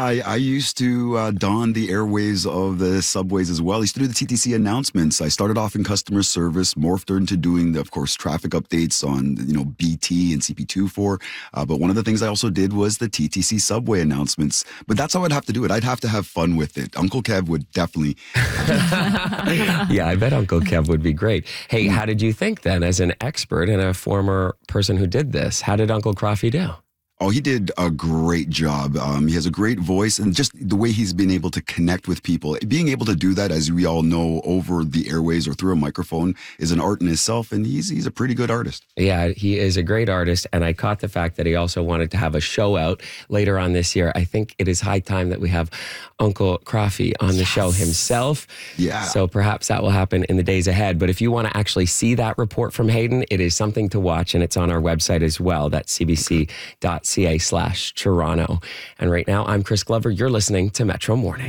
I used to don the airways of the subways as well. I used to do the TTC announcements. I started off in customer service, morphed into doing, of course, traffic updates on, BT and CP24. But one of the things I also did was the TTC subway announcements. But that's how I'd have to do it. I'd have to have fun with it. Uncle Kev would definitely. Yeah, I bet Uncle Kev would be great. Hey, how did you think then, as an expert and a former person who did this? How did Uncle Croffy do? Oh, he did a great job. He has a great voice, and just the way he's been able to connect with people. Being able to do that, as we all know, over the airways or through a microphone is an art in itself, and he's a pretty good artist. Yeah, he is a great artist, and I caught the fact that he also wanted to have a show out later on this year. I think it is high time that we have Uncle Croffy on the show himself. Yeah. So perhaps that will happen in the days ahead. But if you want to actually see that report from Hayden, it is something to watch, and it's on our website as well. That's cbc.ca/Toronto. And right now, I'm Chris Glover. You're listening to Metro Morning.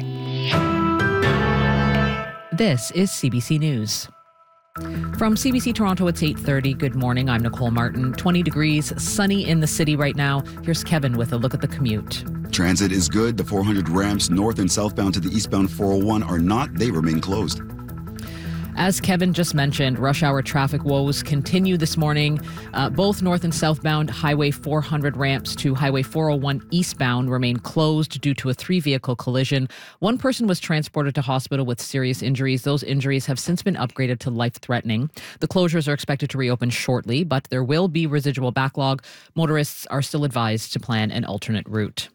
This is CBC News. From CBC Toronto, it's 8:30. Good morning. I'm Nicole Martin. 20 degrees, sunny in the city right now. Here's Kevin with a look at the commute. Transit is good. The 400 ramps north and southbound to the eastbound 401 are not. They remain closed. As Kevin just mentioned, rush hour traffic woes continue this morning. Both north and southbound Highway 400 ramps to Highway 401 eastbound remain closed due to a 3-vehicle collision. One person was transported to hospital with serious injuries. Those injuries have since been upgraded to life-threatening. The closures are expected to reopen shortly, but there will be residual backlog. Motorists are still advised to plan an alternate route.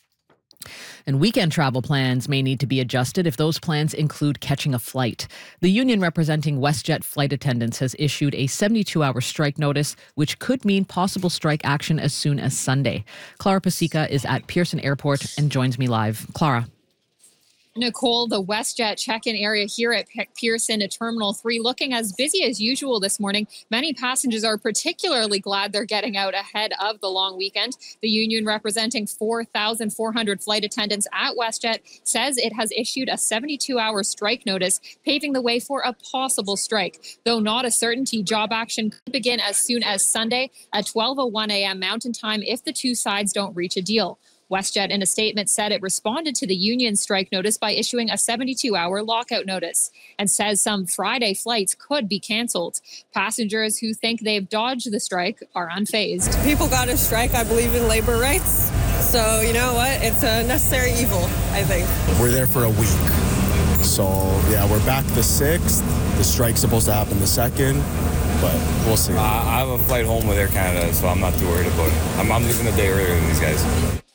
And weekend travel plans may need to be adjusted if those plans include catching a flight. The union representing WestJet flight attendants has issued a 72-hour strike notice, which could mean possible strike action as soon as Sunday. Clara Pasica is at Pearson Airport and joins me live. Clara. Nicole, the WestJet check-in area here at Pearson at Terminal 3 looking as busy as usual this morning. Many passengers are particularly glad they're getting out ahead of the long weekend. The union representing 4,400 flight attendants at WestJet says it has issued a 72-hour strike notice, paving the way for a possible strike. Though not a certainty, job action could begin as soon as Sunday at 12:01 a.m. Mountain Time if the two sides don't reach a deal. WestJet, in a statement, said it responded to the union strike notice by issuing a 72-hour lockout notice and says some Friday flights could be canceled. Passengers who think they've dodged the strike are unfazed. People got to strike. I believe in labor rights. So, you know what? It's a necessary evil, I think. We're there for a week. So, yeah, we're back the 6th. The strike's supposed to happen the 2nd. But we'll see. I have a flight home with Air Canada, so I'm not too worried about it. I'm leaving a day earlier than these guys.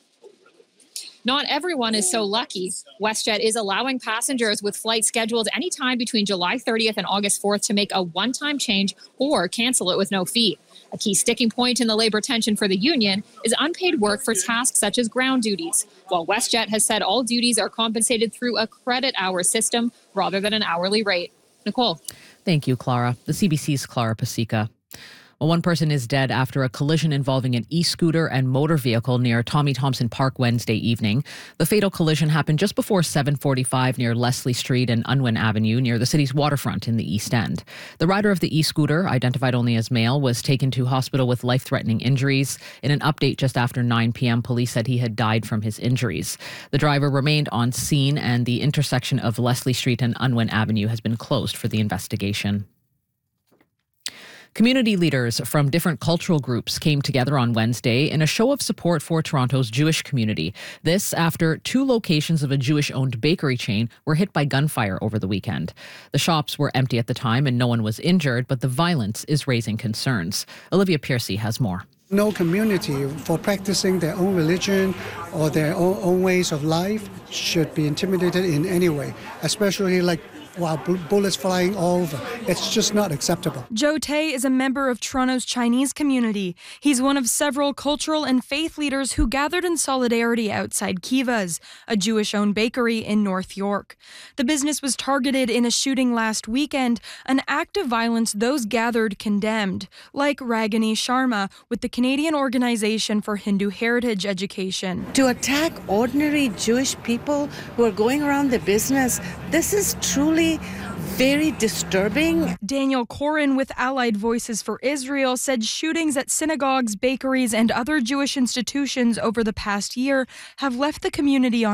Not everyone is so lucky. WestJet is allowing passengers with flights scheduled anytime between July 30th and August 4th to make a one-time change or cancel it with no fee. A key sticking point in the labor tension for the union is unpaid work for tasks such as ground duties, while WestJet has said all duties are compensated through a credit hour system rather than an hourly rate. Nicole. Thank you, Clara. The CBC's Clara Pasica. Well, one person is dead after a collision involving an e-scooter and motor vehicle near Tommy Thompson Park Wednesday evening. The fatal collision happened just before 7:45 near Leslie Street and Unwin Avenue near the city's waterfront in the East End. The rider of the e-scooter, identified only as male, was taken to hospital with life-threatening injuries. In an update just after 9 p.m., police said he had died from his injuries. The driver remained on scene, and the intersection of Leslie Street and Unwin Avenue has been closed for the investigation. Community leaders from different cultural groups came together on Wednesday in a show of support for Toronto's Jewish community. This after 2 locations of a Jewish-owned bakery chain were hit by gunfire over the weekend. The shops were empty at the time and no one was injured, but the violence is raising concerns. Olivia Piercy has more. No community for practicing their own religion or their own ways of life should be intimidated in any way, especially while bullets flying all over. It's just not acceptable. Joe Tay is a member of Toronto's Chinese community. He's one of several cultural and faith leaders who gathered in solidarity outside Kiva's, a Jewish-owned bakery in North York. The business was targeted in a shooting last weekend, an act of violence those gathered condemned, like Ragini Sharma with the Canadian Organization for Hindu Heritage Education. To attack ordinary Jewish people who are going around their business, this is truly very disturbing. Daniel Corin with Allied Voices for Israel said shootings at synagogues, bakeries, and other Jewish institutions over the past year have left the community on